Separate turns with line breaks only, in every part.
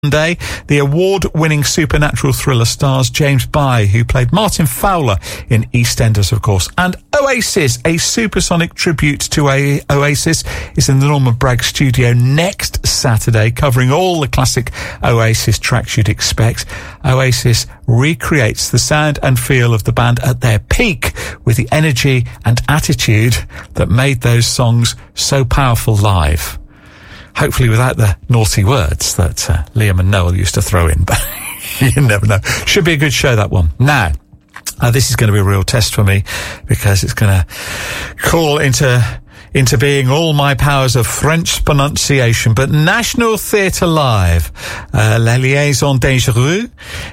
Day, the award-winning supernatural thriller stars James Bay, who played Martin Fowler in EastEnders, of course, and Oasis, a supersonic tribute to Oasis, is in the Norman Bragg studio next Saturday, covering all the classic Oasis tracks you'd expect. Oasis recreates the sound and feel of the band at their peak with the energy and attitude that made those songs so powerful live. Hopefully without the naughty words that Liam and Noel used to throw in, but you never know. Should be a good show, that one. Now, this is going to be a real test for me because it's going to call into being all my powers of French pronunciation. But National Theatre Live, La Liaison Dangereuse,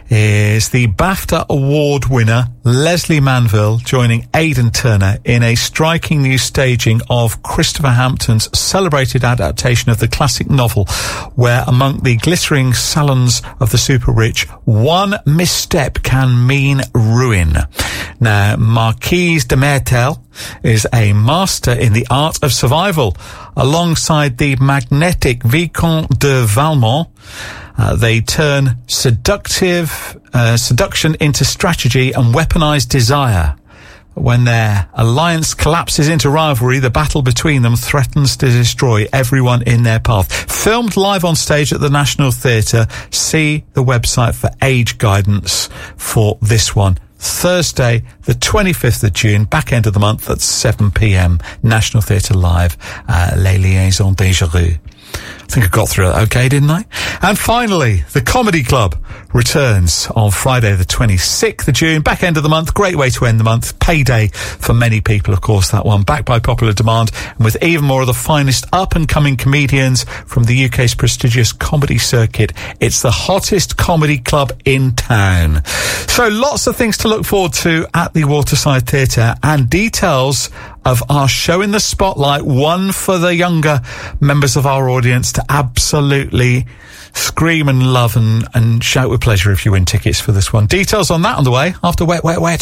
is the BAFTA Award winner Leslie Manville joining Aidan Turner in a striking new staging of Christopher Hampton's celebrated adaptation of the classic novel, where among the glittering salons of the super rich, one misstep can mean ruin. Now, Marquise de Mertel is a master in the art of survival. Alongside the magnetic Vicomte de Valmont, they turn seduction into strategy and weaponized desire. When their alliance collapses into rivalry, the battle between them threatens to destroy everyone in their path. Filmed live on stage at the National Theatre. See the website for age guidance for this one. Thursday, the 25th of June, back end of the month at 7 p.m. National Theatre Live, Les Liaisons Dangereuses. I think I got through it okay, didn't I? And finally, the Comedy Club returns on Friday the 26th of June, back end of the month. Great way to end the month. Payday for many people, of course, that one. Backed by popular demand and with even more of the finest up-and-coming comedians from the UK's prestigious comedy circuit. It's the hottest comedy club in town. So lots of things to look forward to at the Waterside Theatre, and details of our show in the spotlight, one for the younger members of our audience to absolutely scream and love and shout with pleasure if you win tickets for this one. Details on that on the way after Wet, Wet, Wet.